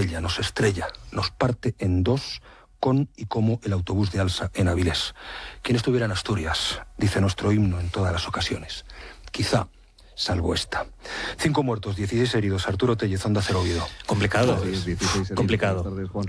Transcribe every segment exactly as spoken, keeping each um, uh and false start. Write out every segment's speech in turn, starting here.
atropella, nos estrella, nos parte en dos con y como el autobús de Alsa en Avilés. Quien estuviera en Asturias, dice nuestro himno en todas las ocasiones. Quizá, salvo esta. Cinco muertos, dieciséis heridos. Arturo Tellez, Onda Cero Oviedo. Complicado, complicado.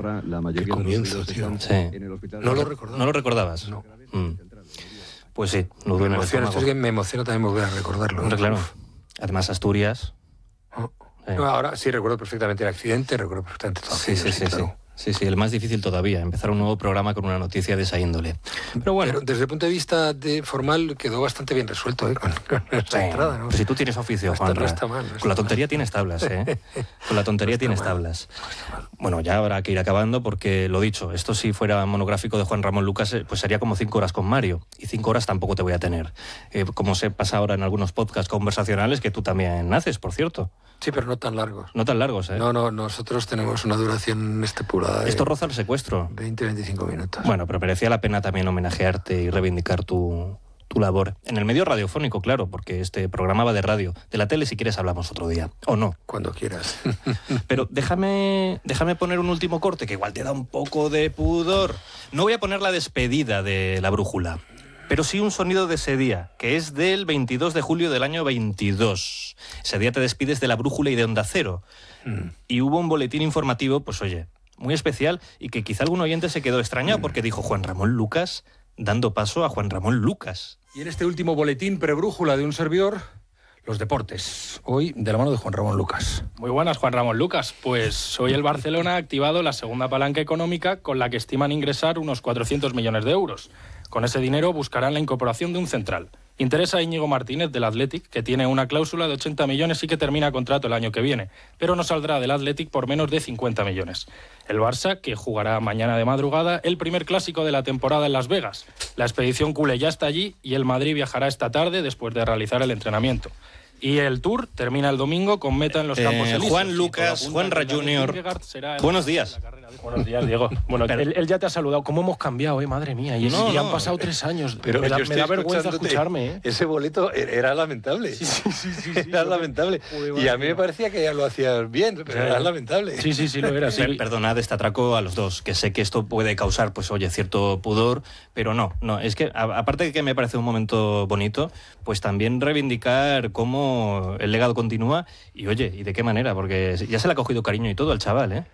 Qué comienzo, tío. Sí. No lo recordaba. ¿No lo recordabas? No. Mm. Pues sí, nos duele Me el emociona, estómago. esto es que me emociona también volver a recordarlo. Hombre, claro. Además, Asturias... Oh. Eh. No, ahora sí recuerdo perfectamente el accidente, recuerdo perfectamente todo. Sí, sí, sí, claro. sí. Sí, sí, el más difícil todavía, empezar un nuevo programa con una noticia de esa índole. Pero bueno... Pero desde el punto de vista de formal quedó bastante bien resuelto, ¿eh? Con, con esa Sí. entrada, ¿no? Pues si tú tienes oficio, No está- Juanra, no está mal, no está con la tontería mal. tienes tablas, ¿eh? Con la tontería No está tienes mal, tablas. no está mal. Bueno, ya habrá que ir acabando porque, lo dicho, esto si fuera monográfico de Juan Ramón Lucas, eh, pues sería como cinco horas con Mario. Y cinco horas tampoco te voy a tener. Eh, como se pasa ahora en algunos podcasts conversacionales, que tú también haces, por cierto. Sí, pero no tan largos. No tan largos, ¿eh? No, no, nosotros tenemos una duración estipulada de Esto roza el secuestro. veinte a veinticinco minutos. Bueno, pero merecía la pena también homenajearte y reivindicar tu, tu labor. En el medio radiofónico, claro, porque este programa va de radio. De la tele, si quieres, hablamos otro día. ¿O no? Cuando quieras. Pero déjame, déjame poner un último corte, que igual te da un poco de pudor. No voy a poner la despedida de La Brújula, pero sí un sonido de ese día, que es del veintidós de julio del año veintidós. Ese día te despides de La Brújula y de Onda Cero. Mm. Y hubo un boletín informativo, pues oye, muy especial, y que quizá algún oyente se quedó extrañado porque dijo Juan Ramón Lucas, dando paso a Juan Ramón Lucas. Y en este último boletín prebrújula de un servidor, los deportes. Hoy de la mano de Juan Ramón Lucas. Muy buenas, Juan Ramón Lucas. Pues hoy el Barcelona ha activado la segunda palanca económica con la que estiman ingresar unos cuatrocientos millones de euros. Con ese dinero buscarán la incorporación de un central. Interesa a Íñigo Martínez del Athletic, que tiene una cláusula de ochenta millones y que termina contrato el año que viene, pero no saldrá del Athletic por menos de cincuenta millones. El Barça, que jugará mañana de madrugada el primer clásico de la temporada en Las Vegas. La expedición culé ya está allí y el Madrid viajará esta tarde después de realizar el entrenamiento. Y el Tour termina el domingo con meta en los Campos Eh, Elíseos. Juan Y Lucas, todo apunta Juan a que Ra David junior Vingegaard será el- Buenos días. Buenos días, Diego. Bueno, Pero- él, él ya te ha saludado. ¿Cómo hemos cambiado, eh? Madre mía. Y, No, y han no. pasado tres años. Pero me da, yo me estoy da vergüenza escuchándote. escucharme, ¿eh? Ese boleto era lamentable. Sí, sí, sí, sí, sí. Era lamentable. Joder, Y a mí madre me parecía que ya lo hacías bien, pero Ya, era ya. lamentable. Sí, sí, sí, lo era. Sí. Per- Perdonad este atraco a los dos, que sé que esto puede causar, pues oye, cierto pudor, pero no, no, es que a- aparte de que me parece un momento bonito, pues también reivindicar cómo el legado continúa y oye, y de qué manera, porque ya se le ha cogido cariño y todo al chaval, ¿eh?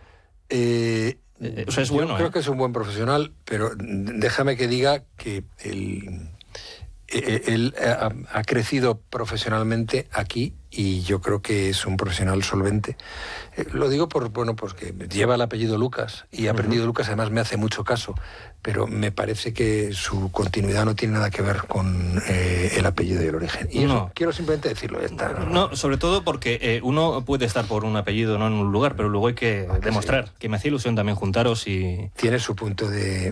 Eh, Eh, o sea, es yo bueno, creo ¿eh? que es un buen profesional, pero déjame que diga que él, eh, él ha, ha crecido profesionalmente aquí y yo creo que es un profesional solvente. Eh, lo digo por, bueno, pues que lleva el apellido Lucas y ha aprendido Lucas, además me hace mucho caso, pero me parece que su continuidad no tiene nada que ver con eh, el apellido y el origen. Y eso, No. quiero simplemente decirlo. Ya está, ¿no? No, sobre todo porque eh, uno puede estar por un apellido, no en un lugar, pero luego hay que demostrar, que me hacía ilusión también juntaros y... Tiene su punto de...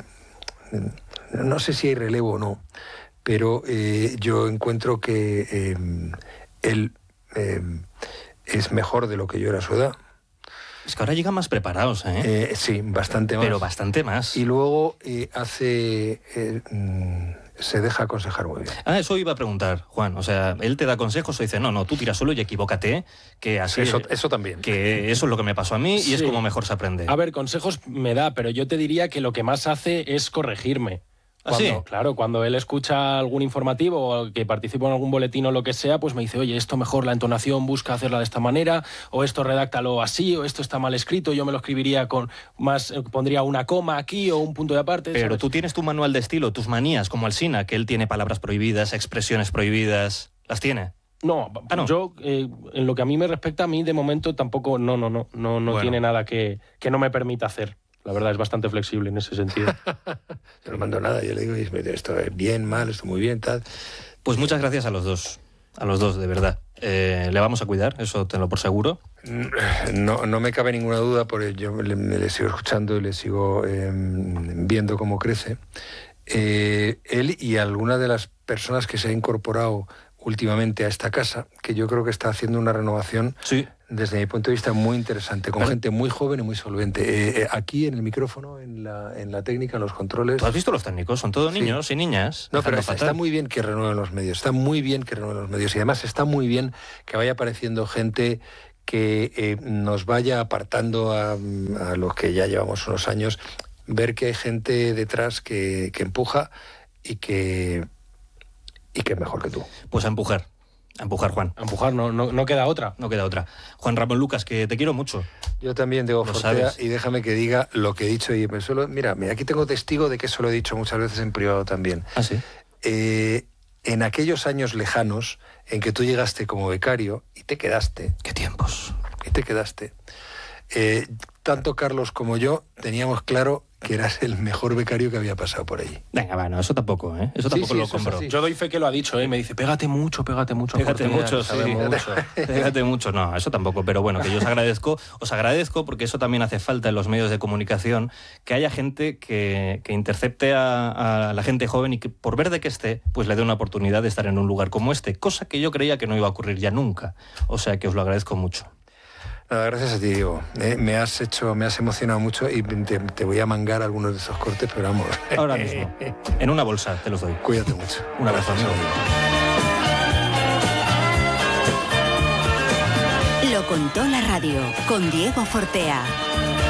No sé si hay relevo o no, pero eh, yo encuentro que eh, él eh, es mejor de lo que yo era a su edad. Es que ahora llegan más preparados, ¿eh? Eh, sí, bastante más. Pero bastante más. Y luego eh, hace... eh, mm, se deja aconsejar muy bien. Ah, eso iba a preguntar, Juan. O sea, él te da consejos o dice, no, no, tú tira solo y equivócate, que así... Eso, eso también. Que eso es lo que me pasó a mí y es Sí. como mejor se aprende. A ver, consejos me da, pero yo te diría que lo que más hace es corregirme. ¿Ah, Cuando, sí? Claro, cuando él escucha algún informativo o que participo en algún boletín o lo que sea, pues me dice, oye, esto mejor la entonación busca hacerla de esta manera, o esto redáctalo así, o esto está mal escrito, yo me lo escribiría con más, eh, pondría una coma aquí o un punto de aparte. Pero ¿sabes? tú tienes tu manual de estilo, tus manías, como Alsina, que él tiene palabras prohibidas, expresiones prohibidas. ¿Las tiene? No, Ah, no. yo, eh, en lo que a mí me respecta, a mí de momento tampoco, no, no, no, no, no Bueno. tiene nada que, que no me permita hacer. La verdad es bastante flexible en ese sentido. Yo no mando nada, yo le digo, esto es bien, mal, esto muy bien, tal. Pues muchas gracias a los dos. A los dos, de verdad. Eh, le vamos a cuidar, eso tenlo por seguro. No, no me cabe ninguna duda, porque yo le, le sigo escuchando y le sigo eh, viendo cómo crece. Eh, él y alguna de las personas que se ha incorporado últimamente a esta casa, que yo creo que está haciendo una renovación, Sí. desde mi punto de vista, muy interesante, con Pero- gente muy joven y muy solvente. Eh, eh, aquí en el micrófono, en la, en la técnica, en los controles... ¿Tú has visto los técnicos? Son todos Sí. niños y niñas. No, pero dejando está, fatal. está muy bien que renueven los medios, está muy bien que renueven los medios y además está muy bien que vaya apareciendo gente que eh, nos vaya apartando a, a los que ya llevamos unos años, ver que hay gente detrás que, que empuja y que, y que es mejor que tú. Pues a empujar. A empujar, Juan. A empujar, no, no, no queda otra. No queda otra. Juan Ramón Lucas, que te quiero mucho. Yo también, Diego Fortea, y déjame que diga lo que he dicho. Y me suelo, mira, mira, aquí tengo testigo de que eso lo he dicho muchas veces en privado también. ¿Ah, sí? Eh, en aquellos años lejanos en que tú llegaste como becario y te quedaste. ¿Qué tiempos? Y te quedaste. Eh, tanto Carlos como yo teníamos claro que eras el mejor becario que había pasado por allí. Venga, bueno, eso tampoco, ¿eh? Eso tampoco Sí, sí, lo eso compro. es Yo doy fe que lo ha dicho, ¿eh? Me dice, pégate mucho, pégate mucho. Pégate Fortea, mucho, que sí. sabe mucho. Pégate mucho. No, eso tampoco. Pero bueno, que yo os agradezco, os agradezco porque eso también hace falta en los medios de comunicación, que haya gente que, que intercepte a, a la gente joven y que por verde que esté, pues le dé una oportunidad de estar en un lugar como este, cosa que yo creía que no iba a ocurrir ya nunca. O sea que os lo agradezco mucho. Nada, gracias a ti, Diego. Eh, me has hecho, me has emocionado mucho y te, te voy a mangar algunos de esos cortes, pero vamos. Ahora mismo. En una bolsa, te los doy. Cuídate mucho. Un abrazo, amigo. Lo contó la radio con Diego Fortea.